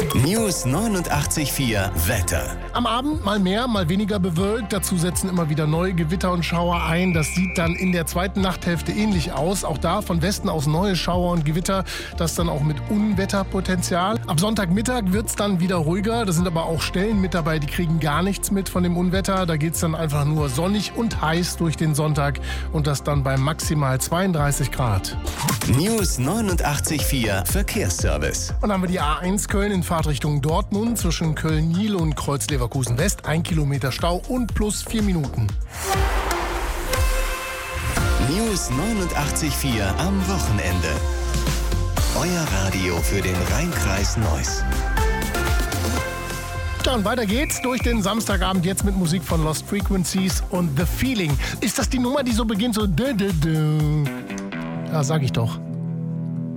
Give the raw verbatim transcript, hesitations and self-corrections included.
News neunundachtzig Komma vier Wetter. Am Abend mal mehr, mal weniger bewölkt. Dazu setzen immer wieder neue Gewitter und Schauer ein. Das sieht dann in der zweiten Nachthälfte ähnlich aus. Auch da von Westen aus neue Schauer und Gewitter. Das dann auch mit Unwetterpotenzial. Ab Sonntagmittag wird es dann wieder ruhiger. Da sind aber auch Stellen mit dabei, die kriegen gar nichts mit von dem Unwetter. Da geht es dann einfach nur sonnig und heiß durch den Sonntag. Und das dann bei maximal zweiunddreißig Grad. News neunundachtzig Komma vier Verkehrsservice. Und dann haben wir die A eins Köln in Fahrtrichtung Dortmund zwischen Köln-Niel und Kreuz-Leverkusen West. Ein Kilometer Stau und plus vier Minuten. News neunundachtzig Komma vier am Wochenende. Euer Radio für den Rhein-Kreis Neuss. Ja, und weiter geht's durch den Samstagabend jetzt mit Musik von Lost Frequencies und The Feeling. Ist das die Nummer, die so beginnt, so dö, dö, dö? Ja, sag ich doch.